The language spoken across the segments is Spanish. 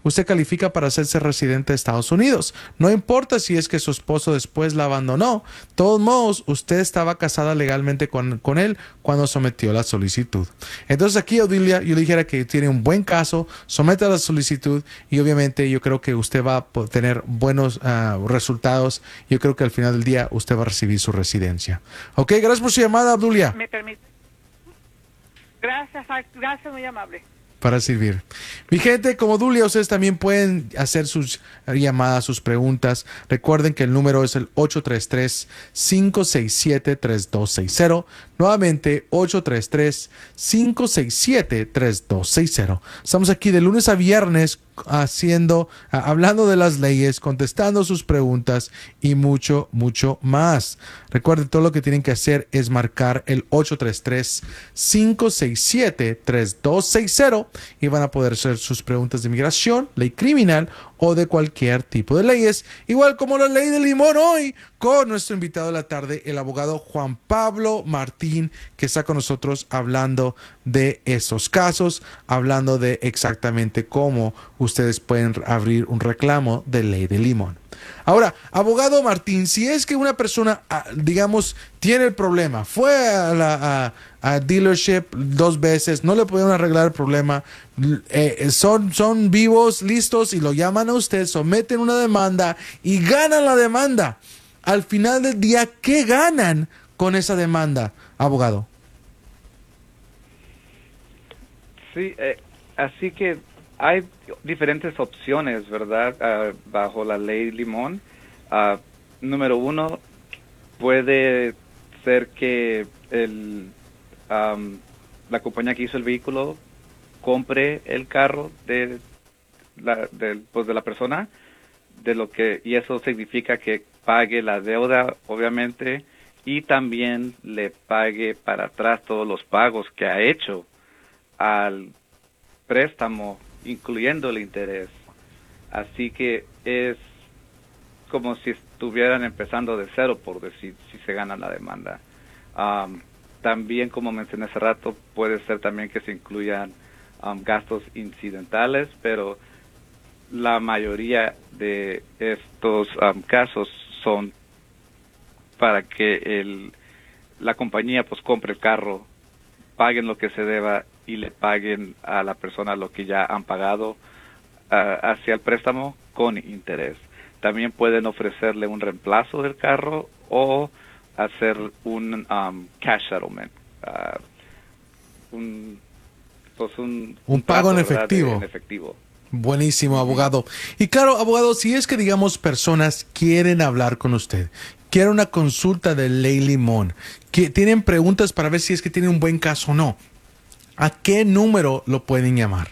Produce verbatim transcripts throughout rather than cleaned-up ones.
usted califica para hacerse residente de Estados Unidos. No importa si es que su esposo después la abandonó. De todos modos, usted estaba casada legalmente con, con él cuando sometió la solicitud. Entonces aquí, Odilia, yo le dijera que tiene un buen caso, someta la solicitud y obviamente yo creo que usted va a tener buenos uh, resultados. Yo creo que al final del día usted va a recibir su residencia. Ok, gracias por su llamada, Obdulia. Me permite. Gracias, gracias, muy amable. Para servir. Mi gente, como Dulia, ustedes también pueden hacer sus llamadas, sus preguntas. Recuerden que el número es el ocho tres tres, cinco seis siete, tres dos seis cero. Nuevamente, ocho tres tres, cinco seis siete, tres dos seis cero. Estamos aquí de lunes a viernes haciendo, hablando de las leyes, contestando sus preguntas y mucho, mucho más. Recuerden, todo lo que tienen que hacer es marcar el ocho tres tres, cinco seis siete, tres dos seis cero y van a poder hacer sus preguntas de inmigración, ley criminal o de cualquier tipo de leyes, igual como la ley del limón hoy, con nuestro invitado de la tarde, el abogado Juan Pablo Martín, que está con nosotros hablando de esos casos, hablando de exactamente cómo ustedes pueden abrir un reclamo de ley del limón. Ahora, abogado Martín, si es que una persona, digamos, tiene el problema, fue a la a, a dealership dos veces, no le pudieron arreglar el problema, eh, son, son vivos, listos y lo llaman a usted, someten una demanda y ganan la demanda. Al final del día, ¿qué ganan con esa demanda, abogado? Sí, eh, así que hay diferentes opciones, ¿verdad? Uh, bajo la ley Limón. Uh, número uno, puede ser que el, um, la compañía que hizo el vehículo compre el carro de la, de, pues de la persona, de lo que y eso significa que pague la deuda, obviamente, y también le pague para atrás todos los pagos que ha hecho al préstamo, incluyendo el interés. Así que es como si estuvieran empezando de cero, por decir, si se gana la demanda. Um, también, como mencioné hace rato, puede ser también que se incluyan um, gastos incidentales, pero la mayoría de estos um, casos son para que el, la compañía pues compre el carro, paguen lo que se deba y le paguen a la persona lo que ya han pagado uh, hacia el préstamo con interés. También pueden ofrecerle un reemplazo del carro o hacer un um, cash settlement, uh, un, pues un, un, un pago trato, en efectivo. De, en efectivo. Buenísimo, abogado. Y claro, abogado, si es que, digamos, personas quieren hablar con usted, quieren una consulta de ley Limón, que tienen preguntas para ver si es que tienen un buen caso o no, ¿a qué número lo pueden llamar?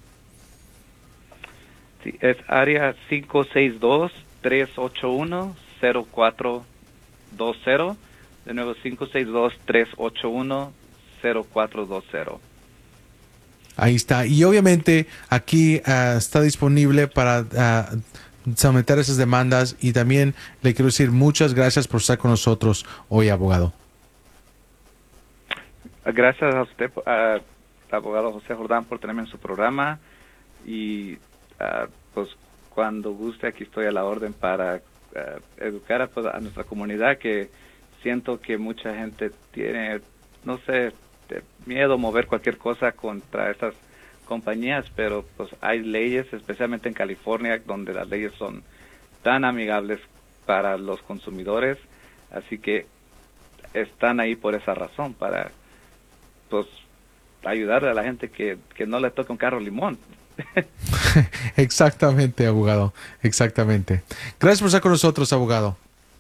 Sí, es área cinco seis dos, tres ocho uno, cero cuatro dos cero. De nuevo, cinco seis dos, tres ocho uno, cero cuatro dos cero. Ahí está. Y obviamente aquí uh, está disponible para uh, someter esas demandas. Y también le quiero decir muchas gracias por estar con nosotros hoy, abogado. Gracias a usted, uh, abogado José Jordán, por tenerme en su programa. Y uh, pues cuando guste, aquí estoy a la orden para uh, educar a, pues, a nuestra comunidad, que siento que mucha gente tiene, no sé, miedo a mover cualquier cosa contra estas compañías, pero pues hay leyes, especialmente en California, donde las leyes son tan amigables para los consumidores, así que están ahí por esa razón, para pues ayudarle a la gente que, que no le toque un carro limón. Exactamente, abogado, exactamente. Gracias por estar con nosotros, abogado.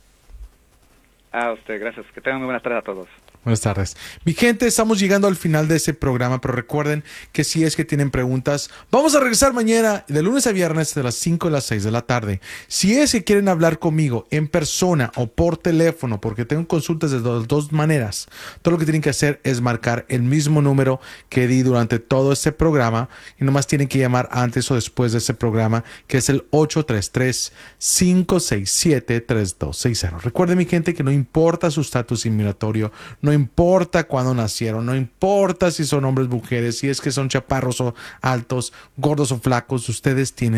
A usted, gracias. Que tengan muy buenas tardes a todos. Buenas tardes. Mi gente, estamos llegando al final de ese programa, pero recuerden que si es que tienen preguntas, vamos a regresar mañana de lunes a viernes de las cinco a las seis de la tarde. Si es que quieren hablar conmigo en persona o por teléfono, porque tengo consultas de dos, dos maneras, todo lo que tienen que hacer es marcar el mismo número que di durante todo este programa y nomás tienen que llamar antes o después de ese programa, que es el ocho tres tres, cinco seis siete, tres dos seis cero. Recuerden, mi gente, que no importa su estatus inmigratorio, no importa cuándo nacieron, no importa si son hombres o mujeres, si es que son chaparros o altos, gordos o flacos, ustedes tienen